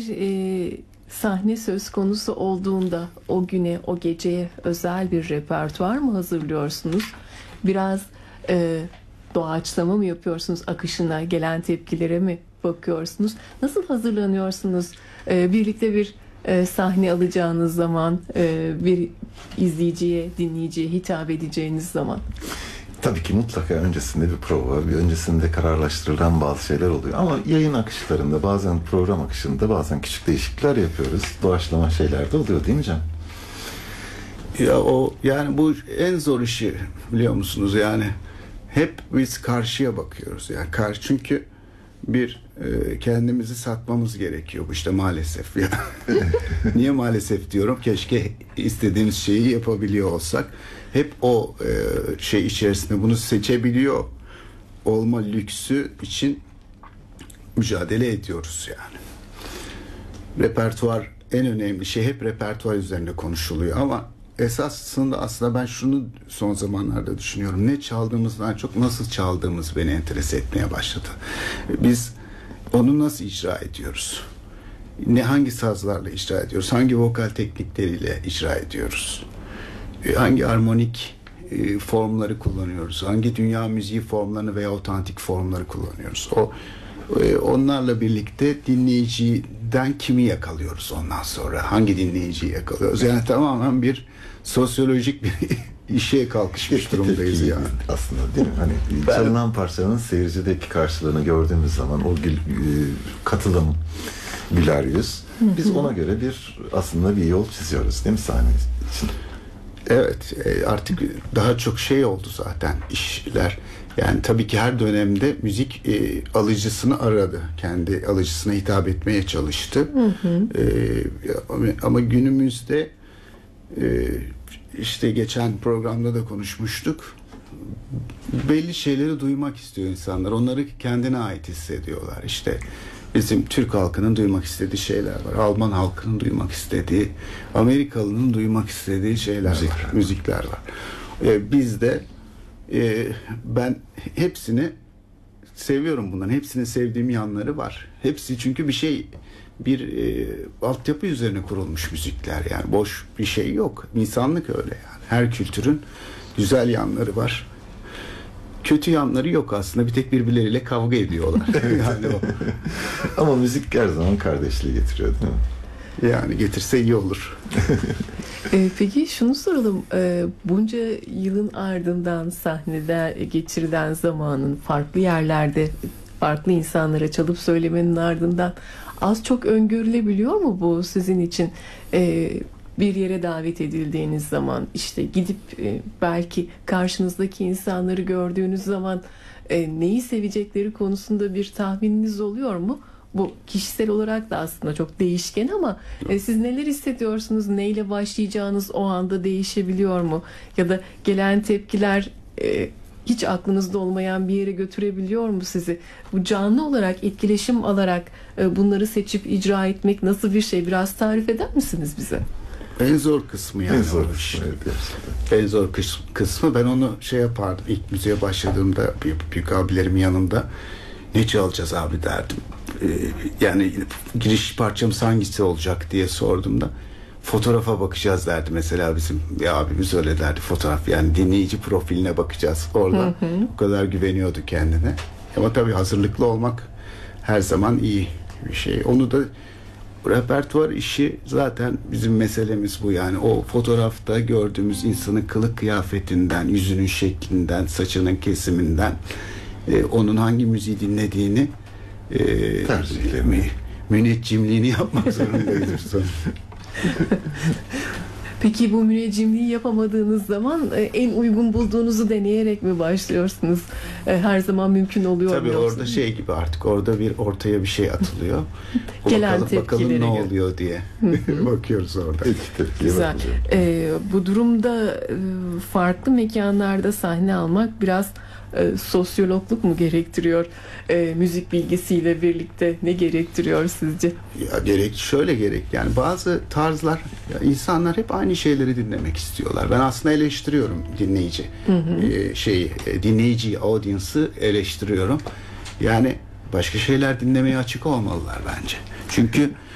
bir sahne söz konusu olduğunda o güne, o geceye özel bir repertuar mı hazırlıyorsunuz? Biraz doğaçlama mı yapıyorsunuz? Akışına, gelen tepkilere mi bakıyorsunuz? Nasıl hazırlanıyorsunuz? Birlikte bir sahne alacağınız zaman, bir izleyiciye, dinleyiciye hitap edeceğiniz zaman. Tabii ki mutlaka öncesinde bir prova, bir öncesinde kararlaştırılan bazı şeyler oluyor. Ama yayın akışlarında, bazen program akışında bazen küçük değişiklikler yapıyoruz. Doğaçlama şeyler de oluyor değil mi Can? Ya o yani bu en zor işi, biliyor musunuz? Yani hep biz karşıya bakıyoruz. Yani çünkü kendimizi satmamız gerekiyor bu işte maalesef ya. Niye maalesef diyorum? Keşke istediğimiz şeyi yapabiliyor olsak. Hep o şey içerisinde bunu seçebiliyor olma lüksü için mücadele ediyoruz yani. Repertuar en önemli şey, hep repertuar üzerinde konuşuluyor ama esasında aslında ben şunu son zamanlarda düşünüyorum. Ne çaldığımızdan çok nasıl çaldığımız beni enterese etmeye başladı. Biz onu nasıl icra ediyoruz? Hangi sazlarla icra ediyoruz? Hangi vokal teknikleriyle icra ediyoruz? Hangi armonik formları kullanıyoruz? Hangi dünya müziği formlarını veya otantik formları kullanıyoruz? Onlarla birlikte dinleyiciden kimi yakalıyoruz ondan sonra? Hangi dinleyiciyi yakalıyoruz? Yani tamamen bir sosyolojik bir işe kalkışmış durumdayız yani. Aslında değil mi? Hani çalınan parçanın seyircideki karşılığını gördüğümüz zaman o katılım, güler yüz. Biz ona göre aslında bir yol çiziyoruz değil mi sahne için? Evet, artık daha çok şey oldu zaten işler. Yani tabii ki her dönemde müzik alıcısını aradı. Kendi alıcısına hitap etmeye çalıştı. Ama günümüzde işte geçen programda da konuşmuştuk. Belli şeyleri duymak istiyor insanlar. Onları kendine ait hissediyorlar. İşte bizim Türk halkının duymak istediği şeyler var. Alman halkının duymak istediği, Amerikalının duymak istediği şeyler var. Müzikler var. Biz de ben hepsini seviyorum bunların. Hepsinin sevdiğim yanları var. Hepsi çünkü bir altyapı üzerine kurulmuş müzikler. Yani boş bir şey yok. İnsanlık öyle yani. Her kültürün güzel yanları var. Kötü yanları yok aslında. Bir tek birbirleriyle kavga ediyorlar. Yani o. Ama müzik her zaman kardeşliği getiriyor değil mi? Yani getirse iyi olur. Peki şunu soralım. Bunca yılın ardından sahnede geçirilen zamanın farklı yerlerde farklı insanlara çalıp söylemenin ardından az çok öngörülebiliyor mu bu sizin için? Bir yere davet edildiğiniz zaman işte gidip belki karşınızdaki insanları gördüğünüz zaman neyi sevecekleri konusunda bir tahmininiz oluyor mu? Bu kişisel olarak da aslında çok değişken ama siz neler hissediyorsunuz? Neyle başlayacağınız o anda değişebiliyor mu? Ya da gelen tepkiler hiç aklınızda olmayan bir yere götürebiliyor mu sizi? Bu canlı olarak, etkileşim alarak bunları seçip icra etmek nasıl bir şey? Biraz tarif eder misiniz bize? En zor kısmı yani. En zor kısmı. En zor kısmı. Ben onu yapardım. İlk müziğe başladığımda büyük abilerimin yanında ne çalacağız abi derdim. Yani giriş parçamız hangisi olacak diye sorduğumda fotoğrafa bakacağız derdi mesela bizim bir abimiz öyle derdi, fotoğraf yani dinleyici profiline bakacağız orada. O kadar güveniyordu kendine. Ama tabii hazırlıklı olmak her zaman iyi bir şey. Onu da repertuar işi zaten bizim meselemiz bu yani. O fotoğrafta gördüğümüz insanın kılık kıyafetinden, yüzünün şeklinden, saçının kesiminden, onun hangi müziği dinlediğini müneccimliğini yapmak zorundayız. Peki bu müneccimliği yapamadığınız zaman en uygun bulduğunuzu deneyerek mi başlıyorsunuz? Her zaman mümkün oluyor mu? Tabii orada şey gibi artık orada ortaya bir şey atılıyor. Bakalım ne oluyor diye bakıyoruz orada. Güzel. Bu durumda farklı mekanlarda sahne almak biraz sosyologluk mu gerektiriyor? Müzik bilgisiyle birlikte ne gerektiriyor sizce? Ya şöyle gerek. Yani bazı tarzlar insanlar hep aynı şeyleri dinlemek istiyorlar. Ben aslında eleştiriyorum dinleyici. Dinleyiciyi, audience'ı eleştiriyorum. Yani başka şeyler dinlemeye açık olmalılar bence. Çünkü